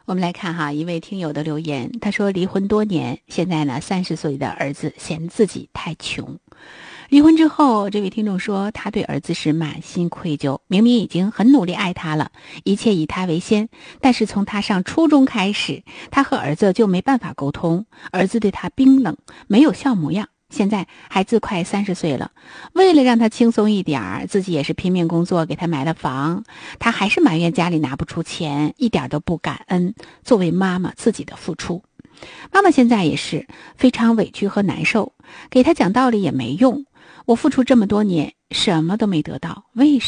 我们来看哈，一位听友的留言，他说离婚多年，现在呢30岁的儿子嫌自己太穷。离婚之后，这位听众说他对儿子是满心愧疚，明明已经很努力爱他了，一切以他为先，但是从他上初中开始，他和儿子就没办法沟通，儿子对他冰冷，没有笑模样。现在孩子快30岁了，为了让他轻松一点儿，自己也是拼命工作给他买了房，他还是埋怨家里拿不出钱，一点都不感恩作为妈妈自己的付出。妈妈现在也是非常委屈和难受，给他讲道理也没用，我付出这么多年什么都没得到，为什么